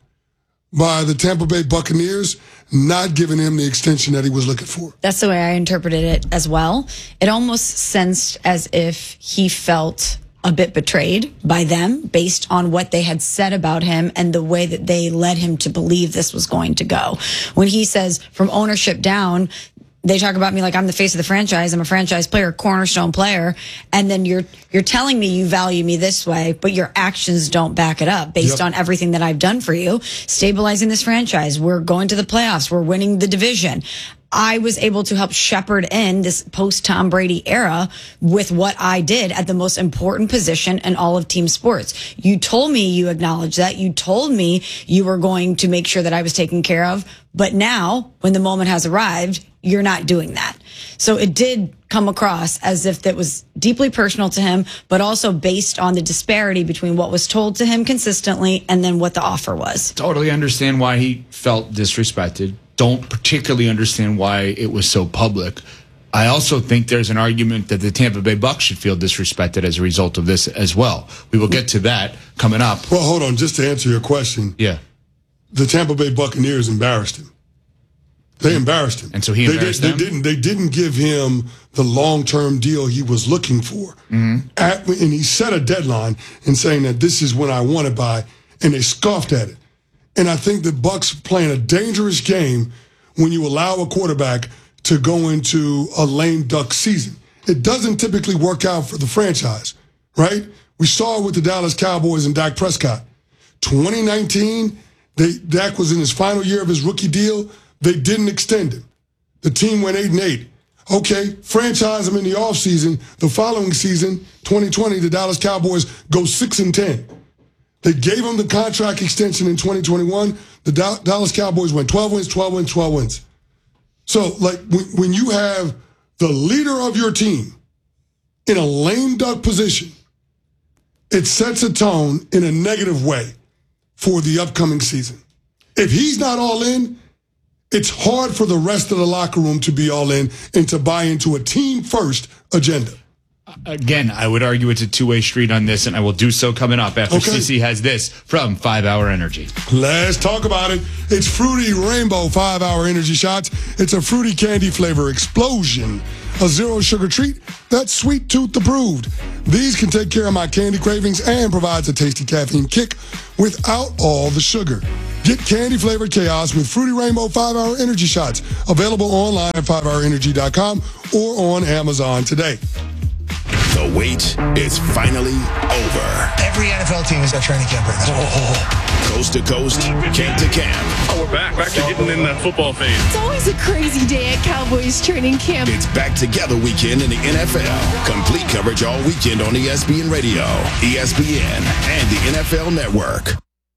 by the Tampa Bay Buccaneers not giving him the extension that he was looking for. That's the way I interpreted it as well. It almost sensed as if he felt a bit betrayed by them based on what they had said about him and the way that they led him to believe this was going to go. When he says from ownership down, they talk about me like I'm the face of the franchise. I'm a franchise player, cornerstone player. And then you're you're telling me you value me this way, but your actions don't back it up based Yep. on everything that I've done for you. Stabilizing this franchise. We're going to the playoffs. We're winning the division. I was able to help shepherd in this post-Tom Brady era with what I did at the most important position in all of team sports. You told me you acknowledged that. You told me you were going to make sure that I was taken care of. But now, when the moment has arrived, you're not doing that. So it did come across as if that was deeply personal to him, but also based on the disparity between what was told to him consistently and then what the offer was. Totally understand why he felt disrespected. Don't particularly understand why it was so public. I also think there's an argument that the Tampa Bay Bucs should feel disrespected as a result of this as well. We will get to that coming up. Well, hold on. Just to answer your question. Yeah. The Tampa Bay Buccaneers embarrassed him. They embarrassed him. And so he they embarrassed did, them? They didn't, they didn't give him the long-term deal he was looking for. Mm-hmm. At, and he set a deadline in saying that this is when I want it by, and they scoffed at it. And I think the Bucs playing a dangerous game when you allow a quarterback to go into a lame duck season. It doesn't typically work out for the franchise, right? We saw it with the Dallas Cowboys and Dak Prescott. twenty nineteen, they, Dak was in his final year of his rookie deal. They didn't extend him. The team went eight and eight. Okay, franchise him in the offseason. The following season, twenty twenty, the Dallas Cowboys go six and ten. They gave him the contract extension in twenty twenty-one. The da- Dallas Cowboys went twelve wins, twelve wins, twelve wins. So, like, when, when you have the leader of your team in a lame duck position, it sets a tone in a negative way for the upcoming season. If he's not all in, it's hard for the rest of the locker room to be all in and to buy into a team-first agenda. Again, I would argue it's a two-way street on this, and I will do so coming up after Okay. C C has this from five hour Energy. Let's talk about it. It's Fruity Rainbow five hour Energy Shots. It's a fruity candy flavor explosion. A zero-sugar treat that's sweet tooth approved. These can take care of my candy cravings and provides a tasty caffeine kick without all the sugar. Get candy-flavored chaos with Fruity Rainbow five hour Energy Shots. Available online at five hour energy dot com or on Amazon today. The wait is finally over. Every N F L team is at training camp right now. Oh. Coast to coast, camp to camp. Oh, we're back. Back to getting in that football phase. It's always a crazy day at Cowboys training camp. It's back together weekend in the N F L. Complete coverage all weekend on E S P N Radio, E S P N, and the N F L Network.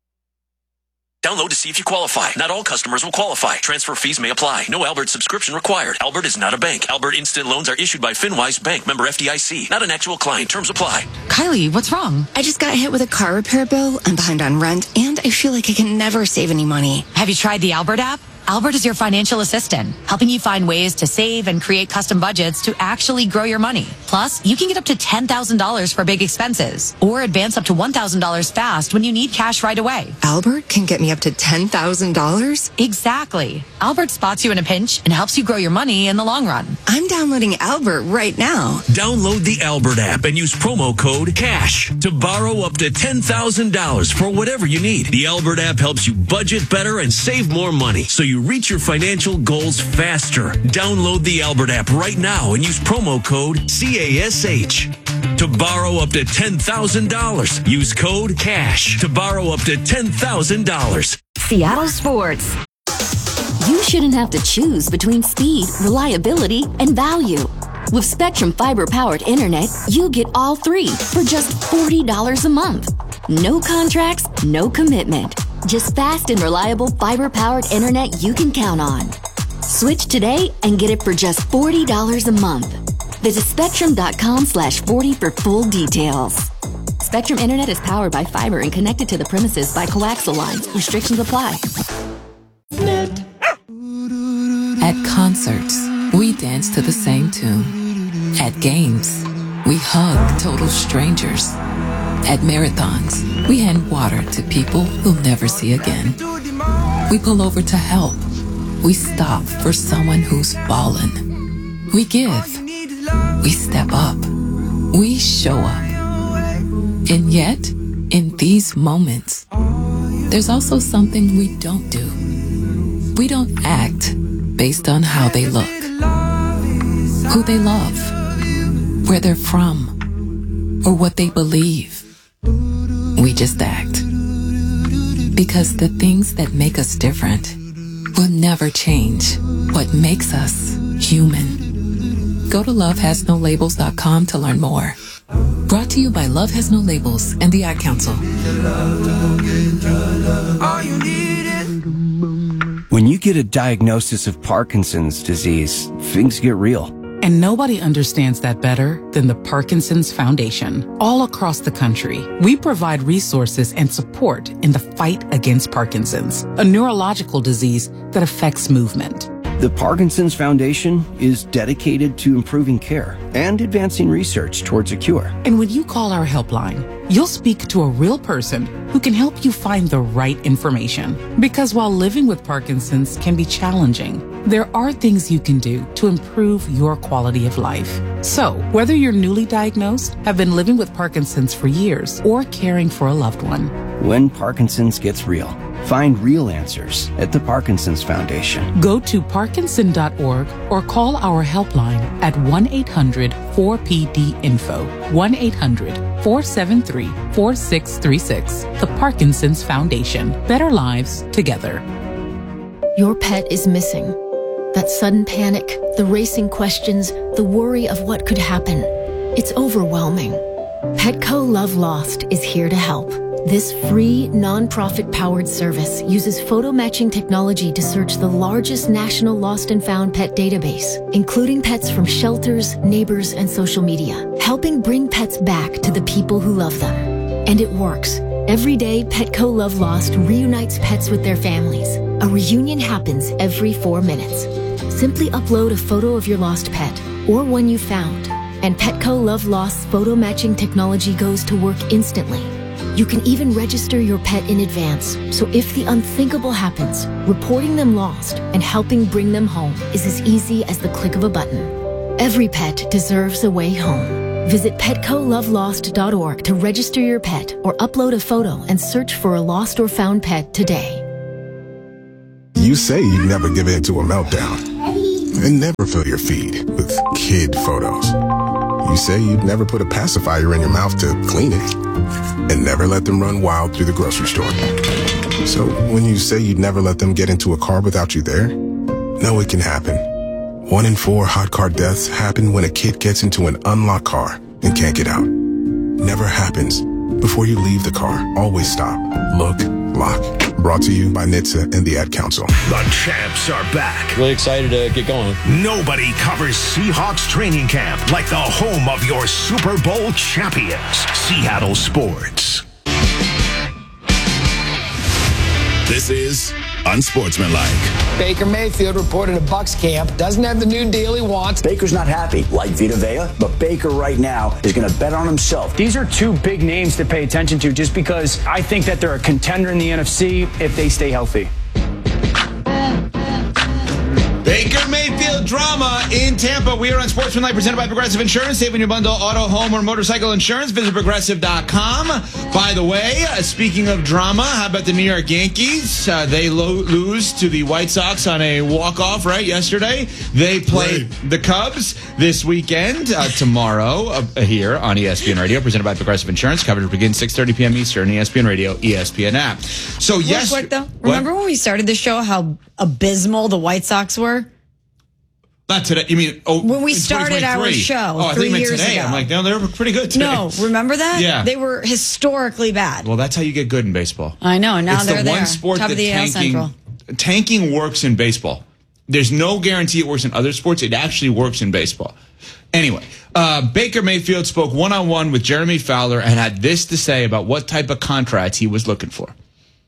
Download to see if you qualify. Not all customers will qualify. Transfer fees may apply. No Albert subscription required. Albert is not a bank. Albert Instant Loans are issued by FinWise Bank, member F D I C. Not an actual client. Terms apply. Kylie, what's wrong? I just got hit with a car repair bill. I'm behind on rent, and I feel like I can never save any money. Have you tried the Albert app? Albert is your financial assistant, helping you find ways to save and create custom budgets to actually grow your money. Plus, you can get up to ten thousand dollars for big expenses or advance up to one thousand dollars fast when you need cash right away. Albert can get me up to ten thousand dollars? Exactly. Albert spots you in a pinch and helps you grow your money in the long run. I'm downloading Albert right now. Download the Albert app and use promo code CASH to borrow up to ten thousand dollars for whatever you need. The Albert app helps you budget better and save more money so you reach your financial goals faster. Download the Albert app right now and use promo code CASH to borrow up to ten thousand dollars. Use code CASH to borrow up to ten thousand dollars. Seattle Sports. You shouldn't have to choose between speed, reliability, and value. With Spectrum fiber-powered internet, you get all three for just forty dollars a month. No contracts, no commitment. Just fast and reliable fiber-powered internet you can count on. Switch today and get it for just forty dollars a month. Visit spectrum.com slash 40 for full details. Spectrum Internet is powered by fiber and connected to the premises by coaxial lines. Restrictions apply. At concerts, we dance to the same tune. At games, we hug total strangers. At marathons, we hand water to people we'll never see again. We pull over to help. We stop for someone who's fallen. We give. We step up. We show up. And yet, in these moments, there's also something we don't do. We don't act based on how they look, who they love, where they're from, or what they believe. We just act. Because the things that make us different will never change what makes us human. Go to love has no labels dot com to learn more. Brought to you by Love Has No Labels and the Ad Council. When you get a diagnosis of Parkinson's disease, things get real. And nobody understands that better than the Parkinson's Foundation. All across the country, we provide resources and support in the fight against Parkinson's, a neurological disease that affects movement. The Parkinson's Foundation is dedicated to improving care and advancing research towards a cure. And when you call our helpline, you'll speak to a real person who can help you find the right information. Because while living with Parkinson's can be challenging, there are things you can do to improve your quality of life. So, whether you're newly diagnosed, have been living with Parkinson's for years, or caring for a loved one, When Parkinson's gets real, find real answers at the Parkinson's Foundation. go to parkinson dot org or call our helpline at one eight hundred four P D info, one eight hundred four seven three four six three six. The Parkinson's Foundation. Better lives together. Your pet is missing. That sudden panic, the racing questions, the worry of what could happen. It's overwhelming. Petco Love Lost is here to help. This free, non-profit-powered service uses photo matching technology to search the largest national lost and found pet database, including pets from shelters, neighbors, and social media, helping bring pets back to the people who love them. And it works. Every day, Petco Love Lost reunites pets with their families, A reunion happens every four minutes. Simply upload a photo of your lost pet or one you found, and Petco Love Lost's photo matching technology goes to work instantly. You can even register your pet in advance, so if the unthinkable happens, reporting them lost and helping bring them home is as easy as the click of a button. Every pet deserves a way home. Visit petco love lost dot org to register your pet or upload a photo and search for a lost or found pet today. You say you never give in to a meltdown and never fill your feed with kid photos. You say you'd never put a pacifier in your mouth to clean it and never let them run wild through the grocery store. So when you say you'd never let them get into a car without you there, no, it can happen. One in four hot car deaths happen when a kid gets into an unlocked car and can't get out. Never happens. Before you leave the car, always stop, look, lock. Brought to you by N H T S A and the Ad Council. The champs are back. Really excited to get going. Nobody covers Seahawks training camp like the home of your Super Bowl champions, Seattle Sports. This is Unsportsmanlike. Baker Mayfield reported at Bucs camp doesn't have the new deal he wants. Baker's not happy, like Vita Vea, but Baker right now is going to bet on himself. These are two big names to pay attention to just because I think that they're a contender in the N F C if they stay healthy. Baker Mayfield drama in Tampa. We are on Sportsmanlike, presented by Progressive Insurance. Save when you bundle auto, home, or motorcycle insurance. Visit progressive dot com. By the way, uh, speaking of drama, how about the New York Yankees? Uh, they lo- lose to the White Sox on a walk-off, right, yesterday. They play right. the Cubs this weekend, uh, tomorrow, uh, here on E S P N Radio, presented by Progressive Insurance. Coverage begins six thirty p.m. Eastern, E S P N Radio, E S P N app. So, Real yes. quick, though, remember what? when we started the show how abysmal the White Sox were? Not today. You mean oh, when we started our show oh, three I think years today. ago? I'm like, no, they were pretty good today. No, remember that? Yeah, they were historically bad. Well, that's how you get good in baseball. I know. Now it's they're the there. one sport Top that of the A L Central. tanking, tanking works in baseball. There's no guarantee it works in other sports. It actually works in baseball. Anyway, uh, Baker Mayfield spoke one-on-one with Jeremy Fowler and had this to say about what type of contract he was looking for.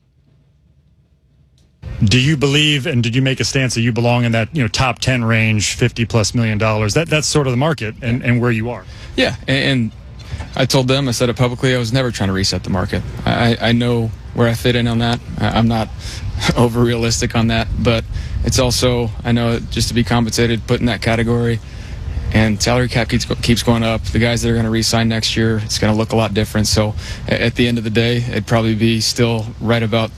Do you believe, and did you make a stance that you belong in that, you know, top ten range, fifty plus million dollars? That that's sort of the market and, and where you are. Yeah, and, and I told them, I said it publicly, I was never trying to reset the market. I, I know where I fit in on that. I'm not over realistic on that, but it's also, I know just to be compensated, put in that category. And salary cap keeps keeps going up. The guys that are going to re-sign next year, it's going to look a lot different. So at the end of the day, it'd probably be still right about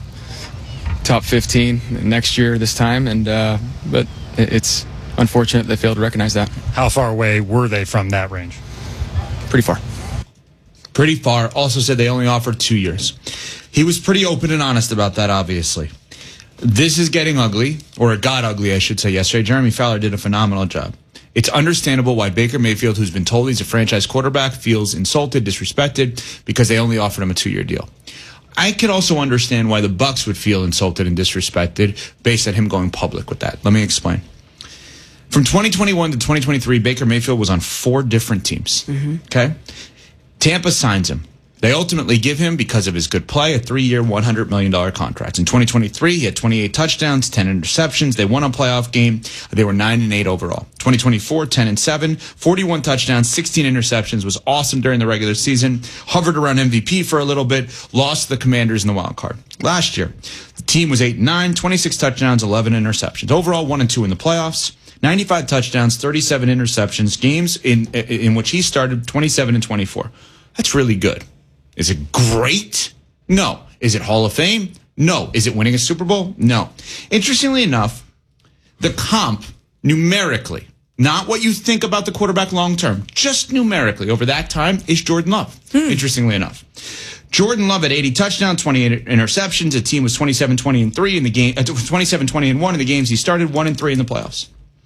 top fifteen next year this time, and uh, but it's unfortunate they failed to recognize that. How far away were they from that range? Pretty far. Pretty far. Also said they only offered two years. He was pretty open and honest about that, obviously. This is getting ugly, or it got ugly, I should say, yesterday. Jeremy Fowler did a phenomenal job. It's understandable why Baker Mayfield, who's been told he's a franchise quarterback, feels insulted, disrespected, because they only offered him a two-year deal. I could also understand why the Bucs would feel insulted and disrespected based on him going public with that. Let me explain. From twenty twenty-one to twenty twenty-three, Baker Mayfield was on four different teams. Mm-hmm. Okay? Tampa signs him. They ultimately give him, because of his good play, a three-year, one hundred million dollars contract. In twenty twenty-three, he had twenty-eight touchdowns, ten interceptions. They won a playoff game. They were nine and eight overall. twenty twenty-four, ten and seven, forty-one touchdowns, sixteen interceptions. Was awesome during the regular season. Hovered around M V P for a little bit. Lost the Commanders in the wild card. Last year, the team was eight and nine, twenty-six touchdowns, eleven interceptions. Overall, one and two in the playoffs. ninety-five touchdowns, thirty-seven interceptions. Games in in which he started twenty-seven and twenty-four. That's really good. Is it great? No. Is it Hall of Fame? No. Is it winning a Super Bowl? No. Interestingly enough, the comp numerically, not what you think about the quarterback long term, just numerically over that time, is Jordan Love. Hmm. Interestingly enough. Jordan Love had eighty touchdowns, twenty-eight interceptions. The team was twenty-seven twenty and three in the game, uh, twenty-seven twenty and one in the games he started, one and three in the playoffs.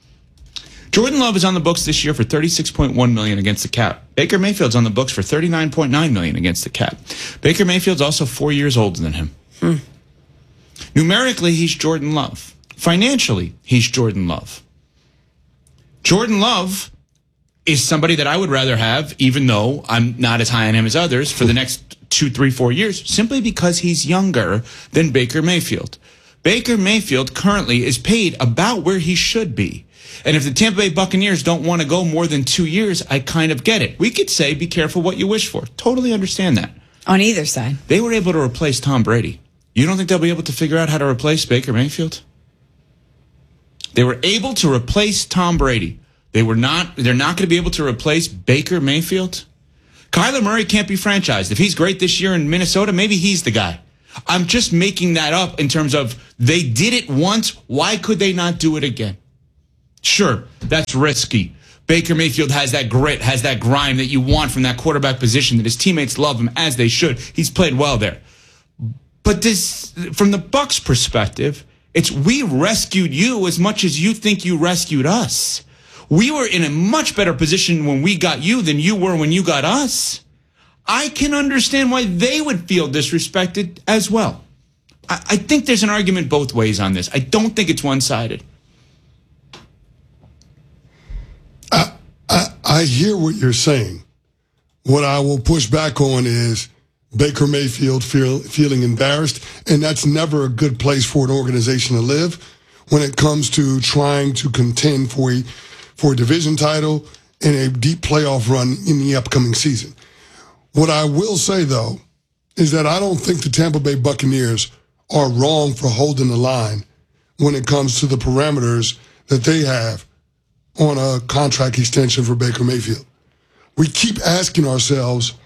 Jordan Love is on the books this year for thirty-six point one million dollars against the cap. Baker Mayfield's on the books for thirty-nine point nine million dollars against the cap. Baker Mayfield's also four years older than him. Hmm. Numerically, he's Jordan Love. Financially, he's Jordan Love. Jordan Love is somebody that I would rather have, even though I'm not as high on him as others, for the next two, three, four years, simply because he's younger than Baker Mayfield. Baker Mayfield currently is paid about where he should be. And if the Tampa Bay Buccaneers don't want to go more than two years, I kind of get it. We could say, be careful what you wish for. Totally understand that. On either side. They were able to replace Tom Brady. You don't think they'll be able to figure out how to replace Baker Mayfield? They were able to replace Tom Brady. They were not, they're not going to be able to replace Baker Mayfield? Kyler Murray can't be franchised. If he's great this year in Minnesota, maybe he's the guy. I'm just making that up in terms of they did it once. Why could they not do it again? Sure, that's risky. Baker Mayfield has that grit, has that grime that you want from that quarterback position, that his teammates love him as they should. He's played well there. But this, from the Bucs' perspective, it's we rescued you as much as you think you rescued us. We were in a much better position when we got you than you were when you got us. I can understand why they would feel disrespected as well. I, I think there's an argument both ways on this. I don't think it's one-sided. I, I, I hear what you're saying. What I will push back on is Baker Mayfield feel, feeling embarrassed, and that's never a good place for an organization to live when it comes to trying to contend for a, for a division title and a deep playoff run in the upcoming season. What I will say, though, is that I don't think the Tampa Bay Buccaneers are wrong for holding the line when it comes to the parameters that they have on a contract extension for Baker Mayfield. We keep asking ourselves,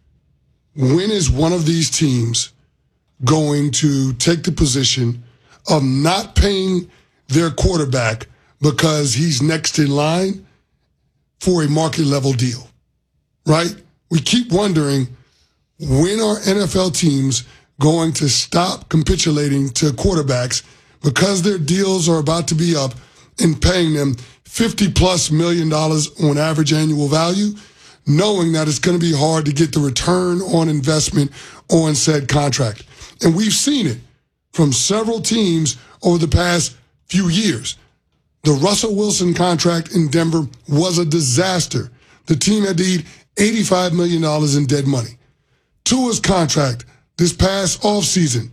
when is one of these teams going to take the position of not paying their quarterback because he's next in line for a market level deal, right? We keep wondering, when are N F L teams going to stop capitulating to quarterbacks because their deals are about to be up and paying them fifty plus million dollars on average annual value, knowing that it's going to be hard to get the return on investment on said contract. And we've seen it from several teams over the past few years. The Russell Wilson contract in Denver was a disaster. The team had to eat eighty-five million dollars in dead money. Tua's contract this past offseason,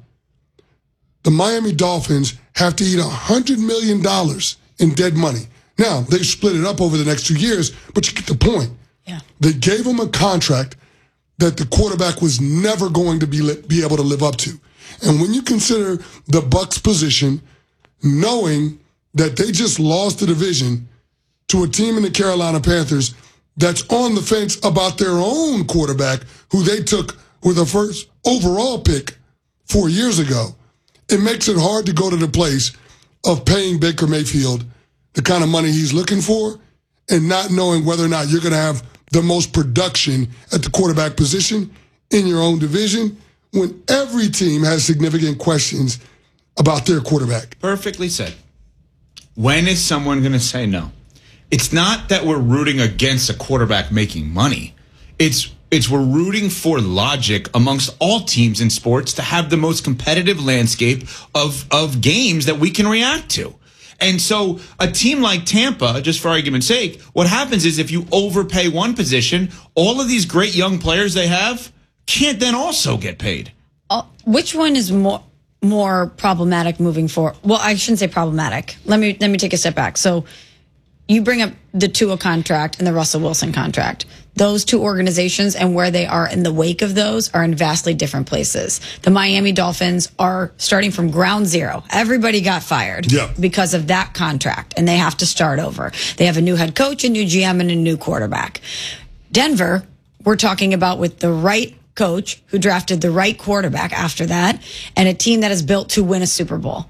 the Miami Dolphins have to eat one hundred million dollars in dead money. Now, they split it up over the next two years, but you get the point. Yeah. They gave him a contract that the quarterback was never going to be, li- be able to live up to. And when you consider the Bucs' position, knowing that they just lost the division to a team in the Carolina Panthers that's on the fence about their own quarterback, who they took with the first overall pick four years ago, it makes it hard to go to the place of paying Baker Mayfield the kind of money he's looking for and not knowing whether or not you're going to have the most production at the quarterback position in your own division when every team has significant questions about their quarterback. Perfectly said. When is someone going to say no? It's not that we're rooting against a quarterback making money. It's it's we're rooting for logic amongst all teams in sports to have the most competitive landscape of, of games that we can react to. And so a team like Tampa, just for argument's sake, what happens is if you overpay one position, all of these great young players they have can't then also get paid. Uh, which one is more more problematic moving forward? Well, I shouldn't say problematic. Let me let me take a step back. So you bring up the Tua contract and the Russell Wilson contract. Those two organizations and where they are in the wake of those are in vastly different places. The Miami Dolphins are starting from ground zero. Everybody got fired yeah. because of that contract, and they have to start over. They have a new head coach, a new G M, and a new quarterback. Denver, we're talking about with the right coach who drafted the right quarterback after that, and a team that is built to win a Super Bowl.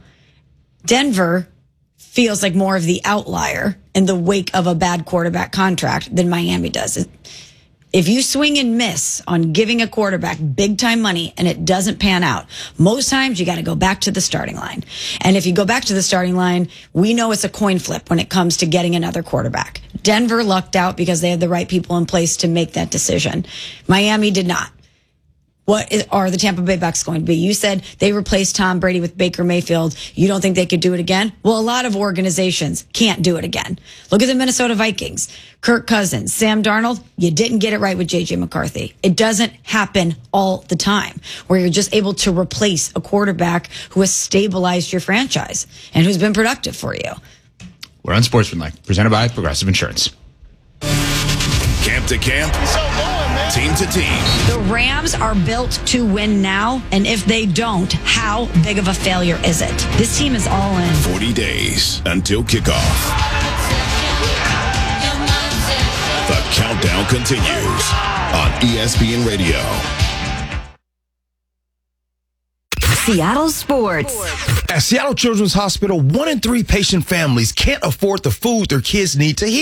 Denver feels like more of the outlier in the wake of a bad quarterback contract than Miami does. If you swing and miss on giving a quarterback big time money and it doesn't pan out, most times you got to go back to the starting line. And if you go back to the starting line, we know it's a coin flip when it comes to getting another quarterback. Denver lucked out because they had the right people in place to make that decision. Miami did not. what is, are the Tampa Bay Bucks going to be? You said they replaced Tom Brady with Baker Mayfield. You don't think they could do it again? Well, a lot of organizations can't do it again. Look at the Minnesota Vikings. Kirk Cousins, Sam Darnold, you didn't get it right with J J McCarthy. It doesn't happen all the time where you're just able to replace a quarterback who has stabilized your franchise and who's been productive for you. We're Unsportsmanlike, presented by Progressive Insurance. Camp to camp, team to team. The Rams are built to win now, and if they don't, how big of a failure is it? This team is all in. forty days until kickoff. The countdown continues on E S P N Radio. Seattle Sports. At Seattle Children's Hospital, one in three patient families can't afford the food their kids need to heal.